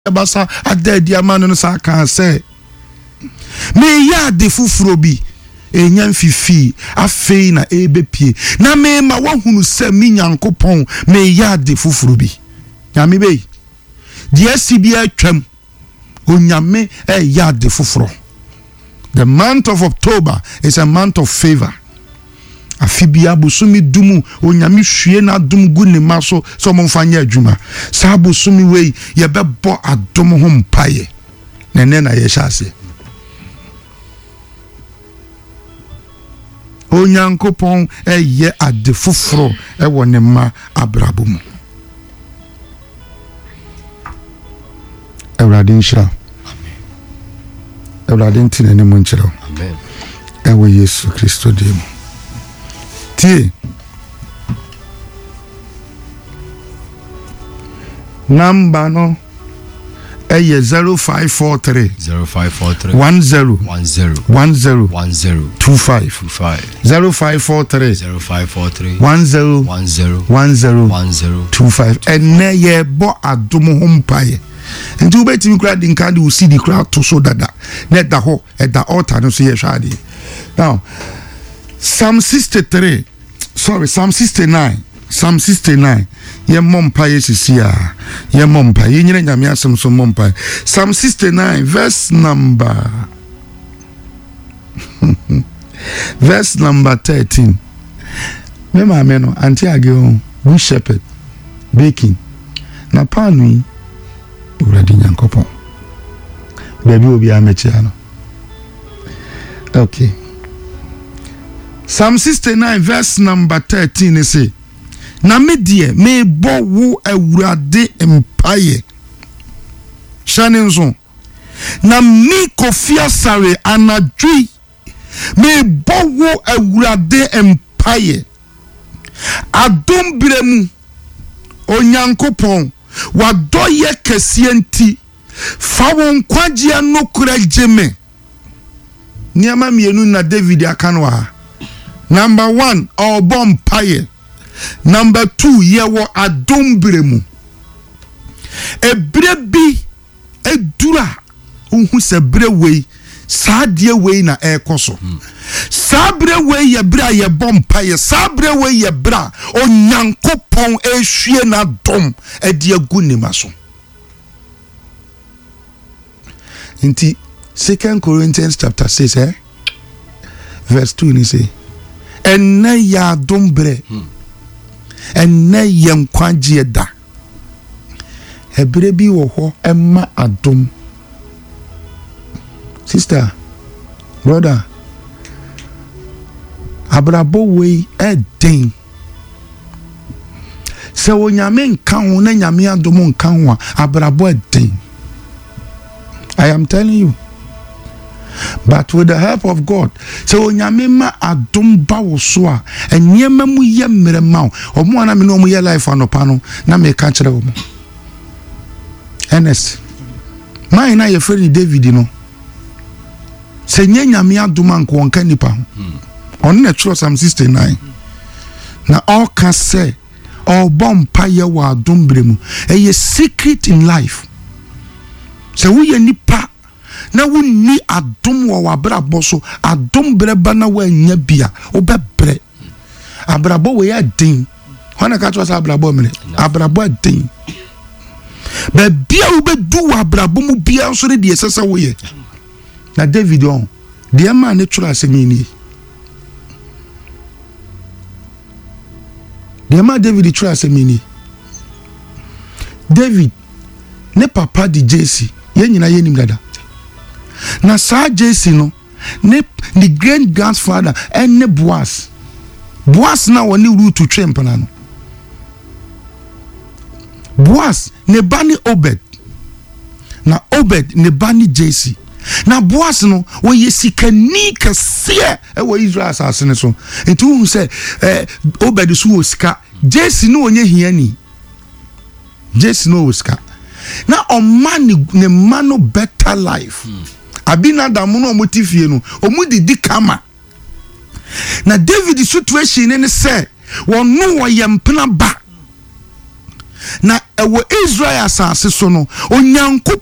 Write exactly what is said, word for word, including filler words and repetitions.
basa adadi amano no sa kan say me ya de fufuro bi enyan fifi afei na ebepie na me ma wahunu se mi nyankopon me ya de fufuro bi nyame be de asibi atwam onyame e ya de fufuro. The month of October is a month of favor. Afibia busumi dumu onyame hwie na dum gu ne maso so momfanya adwuma sa busumi wei ye bebo adom ho mpaye nene na ye hyase onyankopon eye ade foforo e wone ma abrabo mu Ewrade nshira amen Ewrade ntine ne mu nchira amen ewe Yesu Kristo demo T number no eh zero five four three zero five four three one zero one zero one zero one zero two five two five zero five four three zero five four three one zero one zero one zero one zero two five ene ye bo adom ho mpaye nti ubetimi kra din kan di usi di kra to so dada net da ho at the altar no so ye hwade. Now Psalm sixty-three sorry Psalm sixty-nine Psalm sixty-nine ye mompa yesisia ye mompa ye nyina nyame asem so mompa Psalm sixty-nine verse number verse number thirteen me ma me no anti age good shepherd baking na panu uradi nyankopon baby obi amechia no. Okay, Psalm sixty-nine verse number thirteen is say na me die me bo wo awurade empaye shanenzo na mi kofia sare anadwi me bo wo awurade empaye adom bremu onyankopon wadoye kese nti fa won kwagye no kura jeme niama mienu na David akanwa. Number one, our bomb paye. Number two, ye wo adombremu. Ebre bi edura unhu se bre wei sadie wei na ekoso. Sabre wei ye bra ye bomb paye. Sabre wei ye bra onyankopon ehwie na dom edi agu ne maso. Inti Second Corinthians chapter six eh verse two ni say enne ya dombre enne yem kwagye da ebre bi wo ho emma adom. Sister, brother, abrabo we eden se wonyame nkan ho na nyame adom nkan ho abrabo eden. I am telling you. But with the help of God, so onyame ma adom ba wo so a enyema mu ye mmerema o mo na me no mu ye life anopa no na me ka kire wo mo Ernest mai na ye feri David no se nye nyame adom anko wonka nipa ho on na tro Psalm sixty-nine na all can say all bomb pa ye wa adom bremu e ye secret in life se wo ye nipa na wonni adom wo wabrabo so adom breba na wanya bia obebre abrabo we ya din hona ka twa sa abrabo mene abrabo din ba bia obedu abrabo mu bia so de esesa wo ye na David on de ma ne twa asemi ni de ma David twa asemi ni David ne papa di Jesse ye nyina ye nim dada na sa Jesse no ne the great grandfather and ne Boaz Boaz na woni root to trempana no Boaz ne bani Obed na Obed ne bani Jesse na Boaz no wo yesikani kase e wo Israel asase so enti hu se eh, Obed so wo sika Jesse no onye hiani Jesse no wo sika na o man ne mano better life hmm. Abina da mu no motifie no omudidi kama na David situation ne se wonu wo yempena ba na ɛwɔ Israel asase so no onyanko